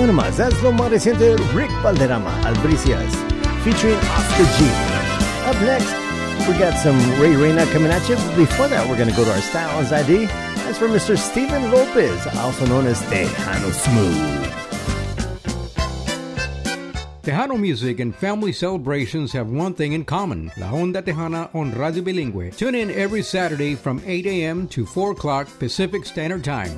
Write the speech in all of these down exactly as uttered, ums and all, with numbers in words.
Bueno más, es lo más reciente de Rick Valderrama, Albricias, featuring Oscar G. Up next, we got some Ray Reina coming at you. Before that, we're going to go to our Styles I D. That's for Mister Steven Lopez, also known as Tejano Smooth. Tejano music and family celebrations have one thing in common. La Onda Tejana on Radio Bilingüe. Tune in every Saturday from eight a.m. to four o'clock Pacific Standard Time.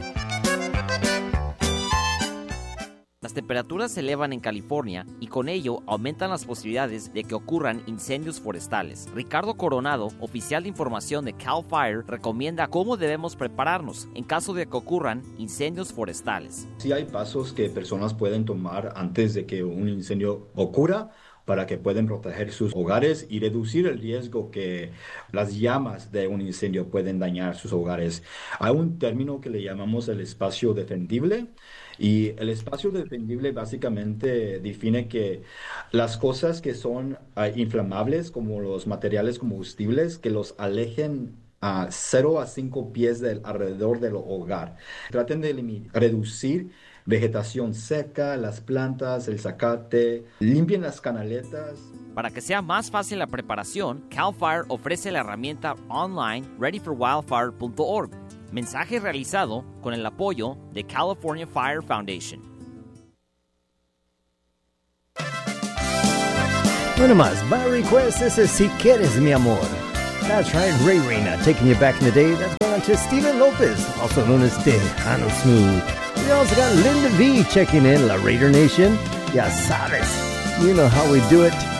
Las temperaturas se elevan en California y con ello aumentan las posibilidades de que ocurran incendios forestales. Ricardo Coronado, oficial de información de CAL FIRE, recomienda cómo debemos prepararnos en caso de que ocurran incendios forestales. Sí hay pasos que personas pueden tomar antes de que un incendio ocurra para que puedan proteger sus hogares y reducir el riesgo que las llamas de un incendio pueden dañar sus hogares. Hay un término que le llamamos el espacio defendible. Y el espacio defendible básicamente define que las cosas que son uh, inflamables, como los materiales combustibles, que los alejen a cero a cinco pies del, alrededor del hogar. Traten de eliminar, reducir vegetación seca, las plantas, el zacate, limpien las canaletas. Para que sea más fácil la preparación, CAL FIRE ofrece la herramienta online ready for wildfire punto org. Mensaje realizado con el apoyo de California Fire Foundation. Bueno más, by request, this is Si Quieres Mi Amor. That's right, Ray Reina taking you back in the day. That's going on to Steven Lopez, also known as Tejano Smooth. We also got Linda V checking in, La Raider Nation. Ya sabes, you know how we do it.